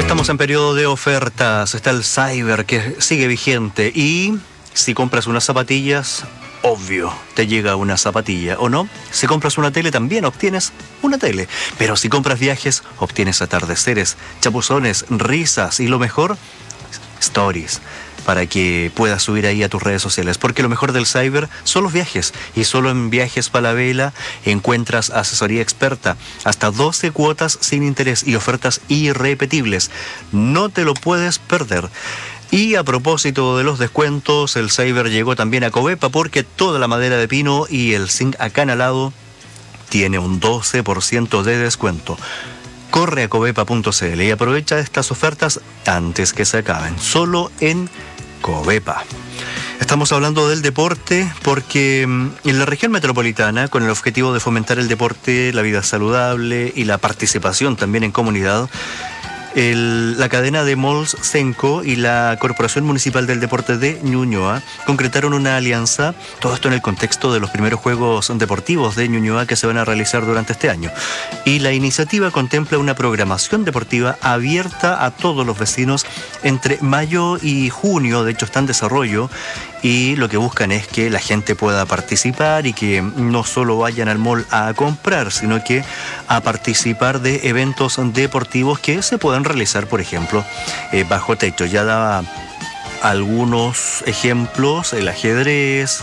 Estamos en periodo de ofertas, está el Cyber que sigue vigente y si compras unas zapatillas, obvio, te llega una zapatilla, ¿o no? Si compras una tele también obtienes una tele, pero si compras viajes obtienes atardeceres, chapuzones, risas y lo mejor, stories, para que puedas subir ahí a tus redes sociales, porque lo mejor del Cyber son los viajes, y solo en Viajes Falabella encuentras asesoría experta, hasta 12 cuotas sin interés y ofertas irrepetibles. No te lo puedes perder. Y a propósito de los descuentos, el Cyber llegó también a Covepa, porque toda la madera de pino y el zinc acanalado tiene un 12% de descuento. Corre a covepa.cl y aprovecha estas ofertas antes que se acaben, solo en Covepa. Estamos hablando del deporte porque en la región metropolitana, con el objetivo de fomentar el deporte, la vida saludable y la participación también en comunidad, la cadena de malls Senco y la Corporación Municipal del Deporte de Ñuñoa concretaron una alianza, todo esto en el contexto de los primeros Juegos Deportivos de Ñuñoa que se van a realizar durante este año. Y la iniciativa contempla una programación deportiva abierta a todos los vecinos entre mayo y junio, de hecho está en desarrollo, y lo que buscan es que la gente pueda participar y que no solo vayan al mall a comprar, sino que a participar de eventos deportivos que se puedan realizar, por ejemplo, bajo techo. Ya daba algunos ejemplos, el ajedrez,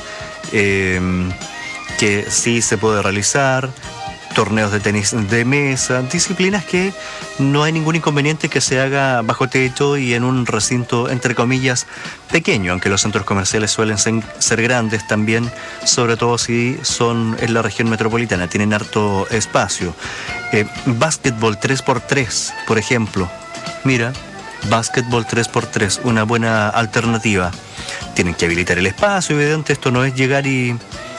que sí se puede realizar, torneos de tenis de mesa, disciplinas que no hay ningún inconveniente que se haga bajo techo y en un recinto, entre comillas, pequeño, aunque los centros comerciales suelen ser grandes también, sobre todo si son en la región metropolitana, tienen harto espacio. Básquetbol 3x3, por ejemplo. Mira, básquetbol 3x3, una buena alternativa. Tienen que habilitar el espacio, evidente, esto no es llegar y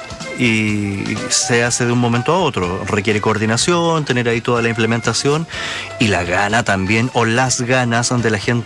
se hace de un momento a otro, requiere coordinación, tener ahí toda la implementación y la gana también, o las ganas de la gente